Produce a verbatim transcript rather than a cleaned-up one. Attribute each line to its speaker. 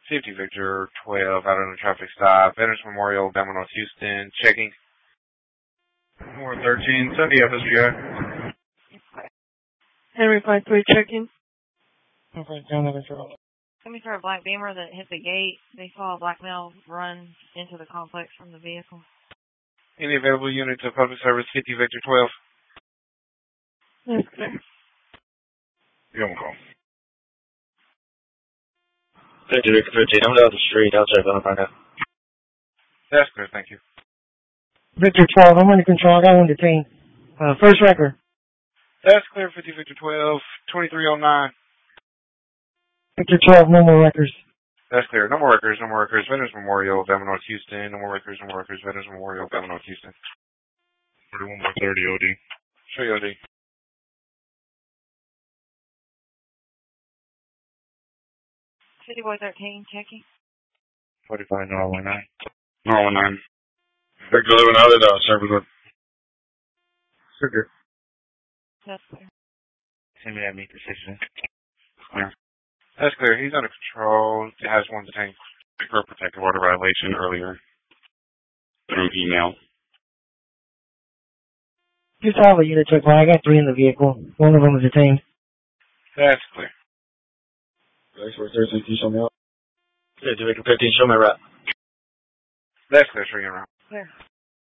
Speaker 1: Safety Victor twelve out on the traffic stop. Veterans Memorial, Bama North Houston. Checking. four thirteen, Sunday F S P I.
Speaker 2: Henry five three checking.
Speaker 3: Okay, down the control.
Speaker 4: Somebody saw a black Beamer that hit the gate. They saw a black male run into the complex from the vehicle.
Speaker 1: Any available units of public service, fifty Victor twelve.
Speaker 2: That's clear.
Speaker 1: You don't call.
Speaker 3: fifty Victor fifteen, I'm down the street. I'll check on it right now.
Speaker 1: That's clear, thank you.
Speaker 2: Victor twelve, I'm under control. I got one detained. Uh, first record.
Speaker 1: That's clear, fifty Victor twelve, twenty-three oh nine.
Speaker 2: Victor twelve, no more records.
Speaker 1: That's clear. No more records, no more records. Veterans Memorial, Bama North Houston. No more records, no more records. Veterans Memorial, Bama North Houston. forty-one more thirty O D. Show you O D.
Speaker 4: City Boy thirteen, checking.
Speaker 3: forty-five, no one nine. no one nine. Victor eleven out of the service with. Sugar.
Speaker 4: That's clear.
Speaker 3: Send me that meet decision.
Speaker 1: Yeah. That's clear. He's under control. He has one detained for a protective order violation earlier through email.
Speaker 2: Just all the units took one. I got three in the vehicle. One of them was detained.
Speaker 1: That's clear.
Speaker 3: X-Force thirteen, can you show me out? fifty Victor fifteen, show me a rep.
Speaker 1: That's clear. Show you around.
Speaker 4: Clear.